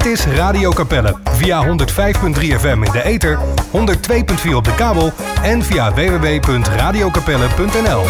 Dit is Radio Capelle via 105.3 FM in de ether, 102.4 op de kabel en via www.radiocapelle.nl.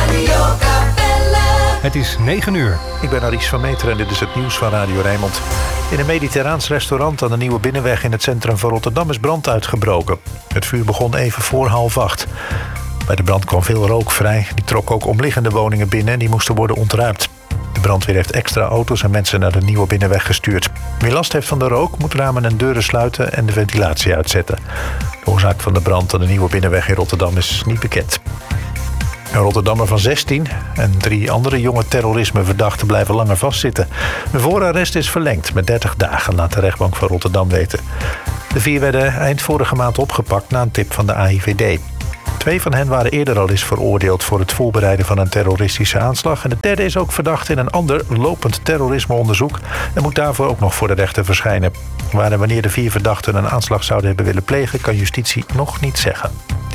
Het is 9 uur. Ik ben Aries van Meteren en dit is het nieuws van Radio Rijnmond. In een mediterraans restaurant aan de Nieuwe Binnenweg in het centrum van Rotterdam is brand uitgebroken. Het vuur begon even voor 7:30. Bij de brand kwam veel rook vrij. Die trok ook omliggende woningen binnen en die moesten worden ontruimd. De brandweer heeft extra auto's en mensen naar de Nieuwe Binnenweg gestuurd. Wie last heeft van de rook moet ramen en deuren sluiten en de ventilatie uitzetten. De oorzaak van de brand aan de Nieuwe Binnenweg in Rotterdam is niet bekend. Een Rotterdammer van 16 en 3 andere jonge terrorismeverdachten blijven langer vastzitten. Hun voorarrest is verlengd met 30 dagen, laat de rechtbank van Rotterdam weten. De 4 werden eind vorige maand opgepakt na een tip van de AIVD. 2 van hen waren eerder al eens veroordeeld voor het voorbereiden van een terroristische aanslag. En de derde is ook verdacht in een ander lopend terrorismeonderzoek en moet daarvoor ook nog voor de rechter verschijnen. Waar en wanneer de 4 verdachten een aanslag zouden hebben willen plegen, kan justitie nog niet zeggen.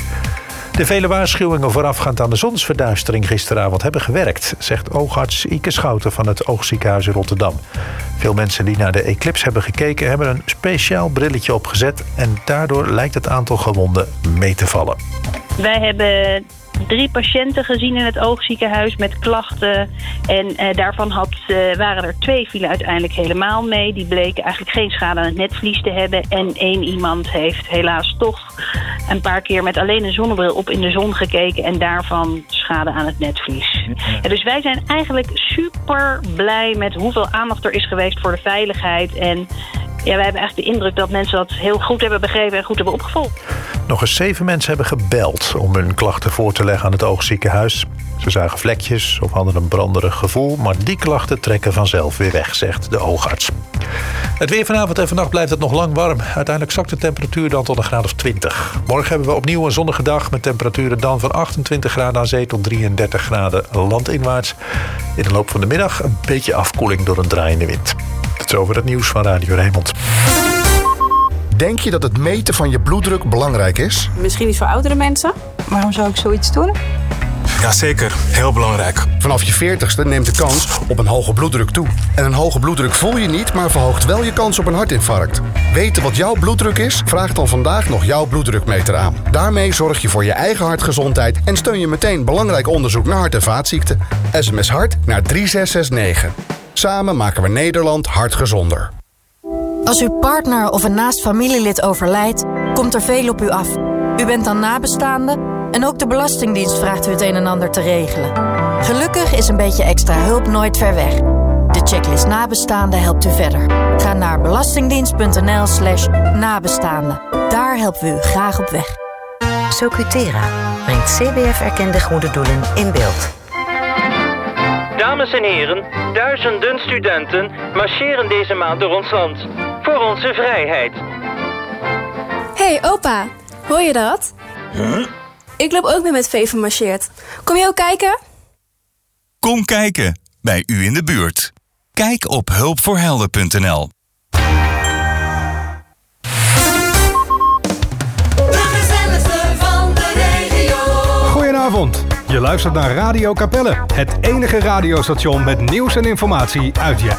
De vele waarschuwingen voorafgaand aan de zonsverduistering gisteravond hebben gewerkt, zegt oogarts Ike Schouten van het Oogziekenhuis in Rotterdam. Veel mensen die naar de eclipse hebben gekeken hebben een speciaal brilletje opgezet en daardoor lijkt het aantal gewonden mee te vallen. Wij hebben 3 patiënten gezien in het oogziekenhuis met klachten. En daarvan waren er 2 vielen uiteindelijk helemaal mee. Die bleken eigenlijk geen schade aan het netvlies te hebben. En 1 iemand heeft helaas toch een paar keer met alleen een zonnebril op in de zon gekeken. En daarvan schade aan het netvlies. Ja, dus wij zijn eigenlijk super blij met hoeveel aandacht er is geweest voor de veiligheid. En ja, wij hebben eigenlijk de indruk dat mensen dat heel goed hebben begrepen en goed hebben opgevolgd. Nog eens 7 mensen hebben gebeld om hun klachten voor te leggen aan het oogziekenhuis. Ze zagen vlekjes of hadden een branderig gevoel, maar die klachten trekken vanzelf weer weg, zegt de oogarts. Het weer vanavond en vannacht blijft het nog lang warm. Uiteindelijk zakt de temperatuur dan tot een graad of 20. Morgen hebben we opnieuw een zonnige dag met temperaturen dan van 28 graden aan zee tot 33 graden landinwaarts. In de loop van de middag een beetje afkoeling door een draaiende wind. Tot zover het nieuws van Radio Rijnmond. Denk je dat het meten van je bloeddruk belangrijk is? Misschien iets voor oudere mensen. Waarom zou ik zoiets doen? Jazeker, heel belangrijk. Vanaf je 40ste neemt de kans op een hoge bloeddruk toe. En een hoge bloeddruk voel je niet, maar verhoogt wel je kans op een hartinfarct. Weten wat jouw bloeddruk is? Vraag dan vandaag nog jouw bloeddrukmeter aan. Daarmee zorg je voor je eigen hartgezondheid en steun je meteen belangrijk onderzoek naar hart- en vaatziekten. SMS HART naar 3669. Samen maken we Nederland hartgezonder. Als uw partner of een naast familielid overlijdt, komt er veel op u af. U bent dan nabestaande en ook de Belastingdienst vraagt u het een en ander te regelen. Gelukkig is een beetje extra hulp nooit ver weg. De checklist nabestaande helpt u verder. Ga naar belastingdienst.nl/nabestaande. Daar helpen we u graag op weg. Socutera brengt CBF-erkende goede doelen in beeld. Dames en heren, duizenden studenten marcheren deze maand door ons land. Voor onze vrijheid. Hey opa, hoor je dat? Huh? Ik loop ook mee met Veven marcheert. Kom je ook kijken? Kom kijken, bij u in de buurt. Kijk op hulpvoorhelden.nl. Goedenavond. Je luistert naar Radio Capelle, het enige radiostation met nieuws en informatie uit je